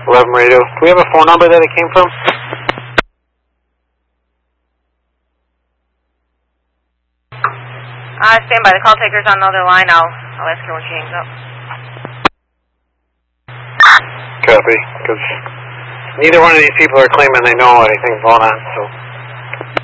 11 radio. Do we have a phone number that it came from? Stand by. The call taker's on another line. I'll ask her when she hangs up. Copy, because neither one of these people are claiming they know anything's going on, so...